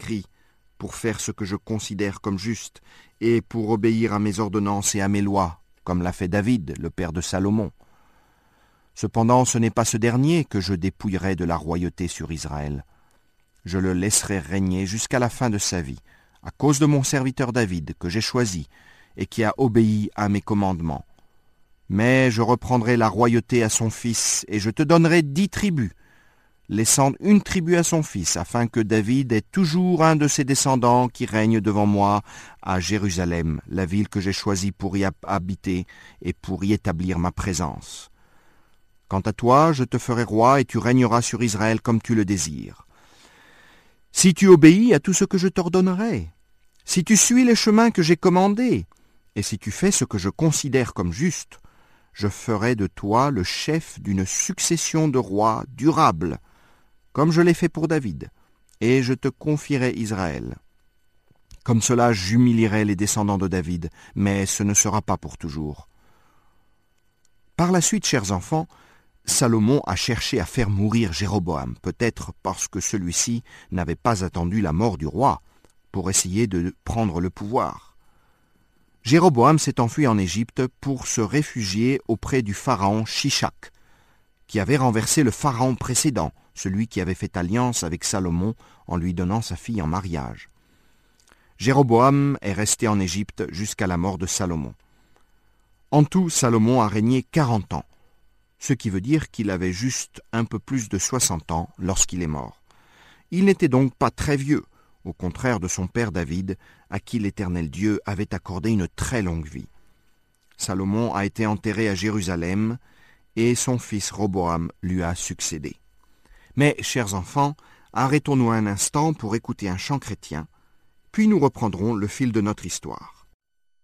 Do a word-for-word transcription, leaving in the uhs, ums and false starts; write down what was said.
écrits, pour faire ce que je considère comme juste, et pour obéir à mes ordonnances et à mes lois, comme l'a fait David, le père de Salomon. Cependant, ce n'est pas ce dernier que je dépouillerai de la royauté sur Israël. Je le laisserai régner jusqu'à la fin de sa vie, à cause de mon serviteur David, que j'ai choisi, et qui a obéi à mes commandements. Mais je reprendrai la royauté à son fils, et je te donnerai dix tribus, laissant une tribu à son fils, afin que David ait toujours un de ses descendants qui règne devant moi à Jérusalem, la ville que j'ai choisie pour y habiter et pour y établir ma présence. Quant à toi, je te ferai roi et tu régneras sur Israël comme tu le désires. Si tu obéis à tout ce que je t'ordonnerai, si tu suis les chemins que j'ai commandés, et si tu fais ce que je considère comme juste, je ferai de toi le chef d'une succession de rois durables, comme je l'ai fait pour David, et je te confierai Israël. Comme cela, j'humilierai les descendants de David, mais ce ne sera pas pour toujours. Par la suite, chers enfants, Salomon a cherché à faire mourir Jéroboam, peut-être parce que celui-ci n'avait pas attendu la mort du roi pour essayer de prendre le pouvoir. Jéroboam s'est enfui en Égypte pour se réfugier auprès du pharaon Shishak, qui avait renversé le pharaon précédent, celui qui avait fait alliance avec Salomon en lui donnant sa fille en mariage. Jéroboam est resté en Égypte jusqu'à la mort de Salomon. En tout, Salomon a régné quarante ans, ce qui veut dire qu'il avait juste un peu plus de soixante ans lorsqu'il est mort. Il n'était donc pas très vieux, au contraire de son père David, à qui l'Éternel Dieu avait accordé une très longue vie. Salomon a été enterré à Jérusalem, et son fils Roboam lui a succédé. Mais, chers enfants, arrêtons-nous un instant pour écouter un chant chrétien, puis nous reprendrons le fil de notre histoire.